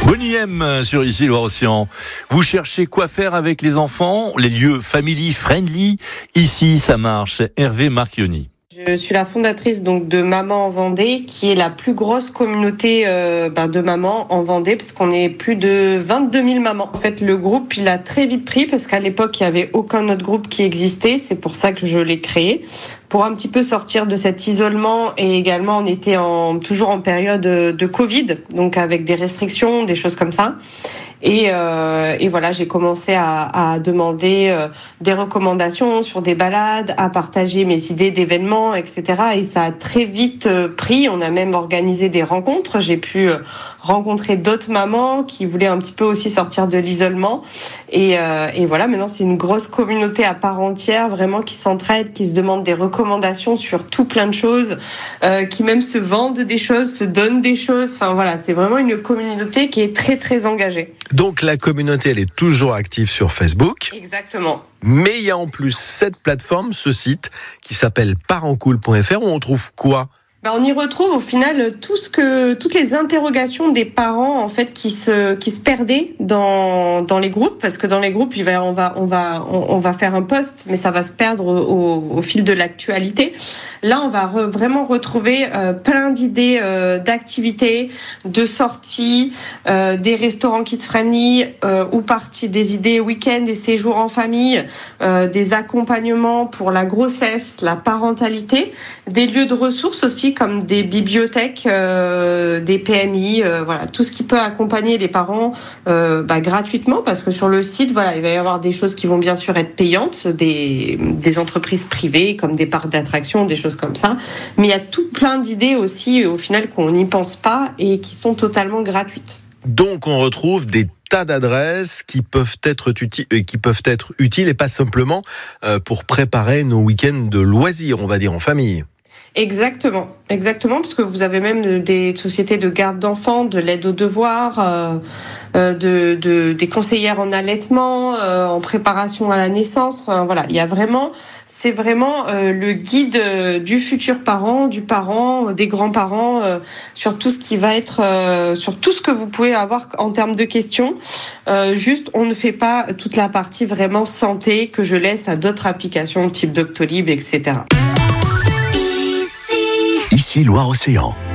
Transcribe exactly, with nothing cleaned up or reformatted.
Bonnie M sur Ici Loire-Océan. Vous cherchez quoi faire avec les enfants? Les lieux family friendly. Ici, ça marche. Hervé Marchioni. Je suis la fondatrice donc de Maman en Vendée, qui est la plus grosse communauté euh, ben, de mamans en Vendée, parce qu'on est plus de vingt-deux mille mamans. En fait, le groupe, il a très vite pris, parce qu'à l'époque, il n'y avait aucun autre groupe qui existait. C'est pour ça que je l'ai créé, pour un petit peu sortir de cet isolement. Et également, on était en, toujours en période de Covid, donc avec des restrictions, des choses comme ça. Et, euh, et voilà, j'ai commencé à, à demander euh, des recommandations sur des balades, à partager mes idées d'événements, et cetera. Et ça a très vite euh, pris. On a même organisé des rencontres. J'ai pu euh, rencontrer d'autres mamans qui voulaient un petit peu aussi sortir de l'isolement. Et, euh, et voilà, maintenant c'est une grosse communauté à part entière, vraiment qui s'entraide, qui se demande des recommandations sur tout plein de choses, euh, qui même se vendent des choses, se donnent des choses. Enfin voilà, c'est vraiment une communauté qui est très très engagée. Donc la communauté, elle est toujours active sur Facebook. Exactement. Mais il y a en plus cette plateforme, ce site, qui s'appelle parentcool point f r, où on trouve quoi ? Ben, on y retrouve au final tout ce que, toutes les interrogations des parents en fait qui se qui se perdaient dans dans les groupes, parce que dans les groupes il va on va on va on, on va faire un post, mais ça va se perdre au, au fil de l'actualité. Là, on va re, vraiment retrouver euh, plein d'idées euh, d'activités, de sorties, euh, des restaurants kids friendly euh, ou parties, des idées week-end, des séjours en famille, euh, des accompagnements pour la grossesse, la parentalité, des lieux de ressources aussi comme des bibliothèques, euh, des P M I, euh, voilà, tout ce qui peut accompagner les parents euh, bah, gratuitement, parce que sur le site, voilà, il va y avoir des choses qui vont bien sûr être payantes, des des entreprises privées comme des parcs d'attractions, des choses comme ça, mais il y a tout plein d'idées aussi au final qu'on n'y pense pas et qui sont totalement gratuites. Donc on retrouve des tas d'adresses qui peuvent être utiles, qui peuvent être utiles et pas simplement pour préparer nos week-ends de loisirs, on va dire en famille. Exactement, exactement, parce que vous avez même des sociétés de garde d'enfants, de l'aide aux devoirs, euh, euh, de, de des conseillères en allaitement, euh, en préparation à la naissance. Enfin, voilà, il y a vraiment, c'est vraiment euh, le guide euh, du futur parent, du parent, euh, des grands-parents, euh, sur tout ce qui va être, euh, sur tout ce que vous pouvez avoir en termes de questions. Euh, juste, on ne fait pas toute la partie vraiment santé que je laisse à d'autres applications type Doctolib, et cetera. Ici Loire-Océan.